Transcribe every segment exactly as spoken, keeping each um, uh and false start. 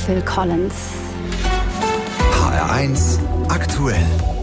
Phil Collins. H R eins aktuell.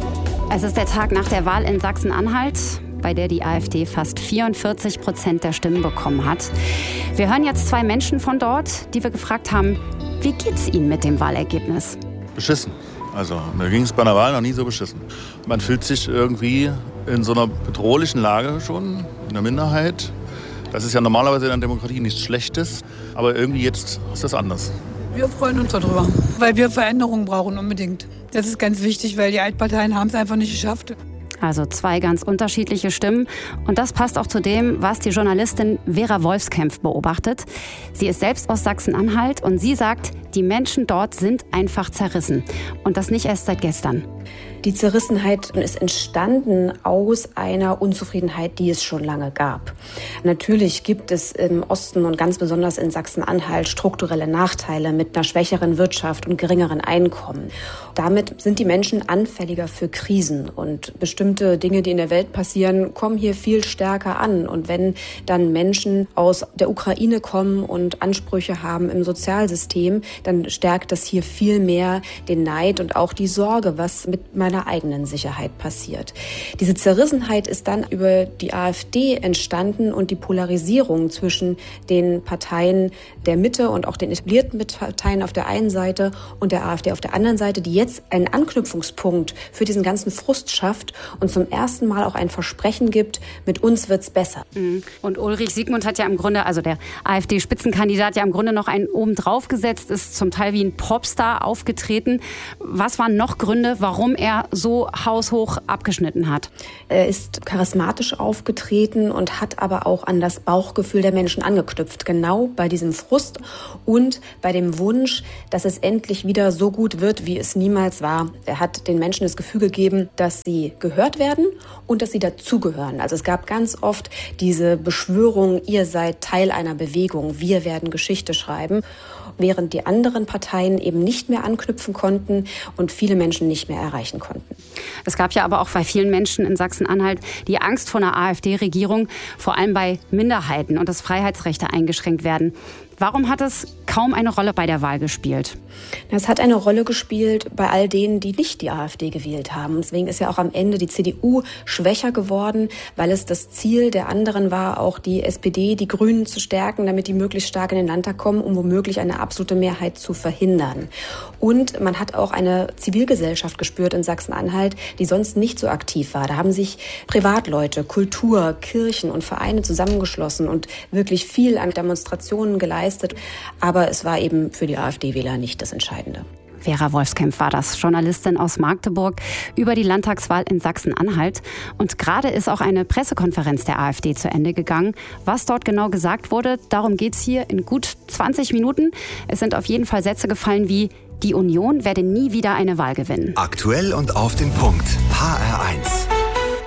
Es ist der Tag nach der Wahl in Sachsen-Anhalt, bei der die AfD fast vierundvierzig Prozent der Stimmen bekommen hat. Wir hören jetzt zwei Menschen von dort, die wir gefragt haben, wie geht's ihnen mit dem Wahlergebnis? Beschissen. Also mir ging es bei einer Wahl noch nie so beschissen. Man fühlt sich irgendwie in so einer bedrohlichen Lage schon, in der Minderheit. Das ist ja normalerweise in einer Demokratie nichts Schlechtes, aber irgendwie jetzt ist das anders. Wir freuen uns darüber, weil wir Veränderungen brauchen unbedingt. Das ist ganz wichtig, weil die Altparteien haben es einfach nicht geschafft. Also zwei ganz unterschiedliche Stimmen. Und das passt auch zu dem, was die Journalistin Vera Wolfskämpf beobachtet. Sie ist selbst aus Sachsen-Anhalt und sie sagt, die Menschen dort sind einfach zerrissen. Und das nicht erst seit gestern. Die Zerrissenheit ist entstanden aus einer Unzufriedenheit, die es schon lange gab. Natürlich gibt es im Osten und ganz besonders in Sachsen-Anhalt strukturelle Nachteile mit einer schwächeren Wirtschaft und geringeren Einkommen. Damit sind die Menschen anfälliger für Krisen und bestimmte Dinge, die in der Welt passieren, kommen hier viel stärker an. Und wenn dann Menschen aus der Ukraine kommen und Ansprüche haben im Sozialsystem, dann stärkt das hier viel mehr den Neid und auch die Sorge, was mit meiner eigenen Sicherheit passiert. Diese Zerrissenheit ist dann über die AfD entstanden und die Polarisierung zwischen den Parteien der Mitte und auch den etablierten Parteien auf der einen Seite und der AfD auf der anderen Seite, die jetzt einen Anknüpfungspunkt für diesen ganzen Frust schafft und zum ersten Mal auch ein Versprechen gibt, mit uns wird's besser. Und Ulrich Siegmund hat ja im Grunde, also der AfD-Spitzenkandidat, ja im Grunde noch einen oben drauf gesetzt, ist zum Teil wie ein Popstar aufgetreten. Was waren noch Gründe, warum er so haushoch abgeschnitten hat? Er ist charismatisch aufgetreten und hat aber auch an das Bauchgefühl der Menschen angeknüpft. Genau bei diesem Frust und bei dem Wunsch, dass es endlich wieder so gut wird, wie es niemals war. Er hat den Menschen das Gefühl gegeben, dass sie gehört werden und dass sie dazugehören. Also es gab ganz oft diese Beschwörung, ihr seid Teil einer Bewegung, wir werden Geschichte schreiben, während die anderen Parteien eben nicht mehr anknüpfen konnten und viele Menschen nicht mehr erreichen konnten. Es gab ja aber auch bei vielen Menschen in Sachsen-Anhalt die Angst vor einer AfD-Regierung, vor allem bei Minderheiten und dass Freiheitsrechte eingeschränkt werden. Warum hat es kaum eine Rolle bei der Wahl gespielt? Es hat eine Rolle gespielt bei all denen, die nicht die AfD gewählt haben. Deswegen ist ja auch am Ende die C D U schwächer geworden, weil es das Ziel der anderen war, auch die S P D, die Grünen zu stärken, damit die möglichst stark in den Landtag kommen, um womöglich eine absolute Mehrheit zu verhindern. Und man hat auch eine Zivilgesellschaft gespürt in Sachsen-Anhalt, die sonst nicht so aktiv war. Da haben sich Privatleute, Kultur, Kirchen und Vereine zusammengeschlossen und wirklich viel an Demonstrationen geleistet. Aber es war eben für die AfD-Wähler nicht das Entscheidende. Vera Wolfskämpf war das, Journalistin aus Magdeburg über die Landtagswahl in Sachsen-Anhalt. Und gerade ist auch eine Pressekonferenz der AfD zu Ende gegangen. Was dort genau gesagt wurde, darum geht's hier in gut zwanzig Minuten. Es sind auf jeden Fall Sätze gefallen wie: Die Union werde nie wieder eine Wahl gewinnen. Aktuell und auf den Punkt. H R eins.